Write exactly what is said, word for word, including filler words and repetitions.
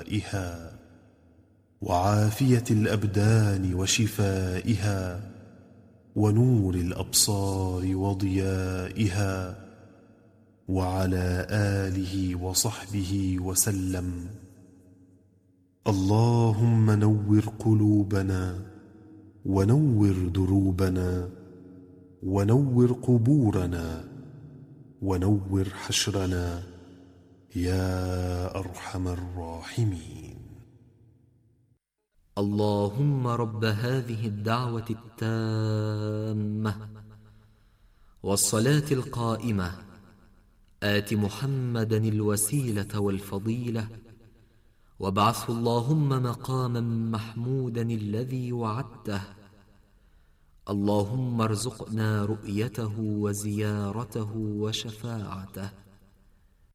إها وعافية الأبدان وشفائها ونور الأبصار وضيائها وعلى آله وصحبه وسلم. اللهم نور قلوبنا ونور دروبنا ونور قبورنا ونور حشرنا يا أرحم الراحمين. اللهم رب هذه الدعوة التامة والصلاة القائمة آت محمدا الوسيلة والفضيلة وابعثه اللهم مقاما محمودا الذي وعدته. اللهم ارزقنا رؤيته وزيارته وشفاعته.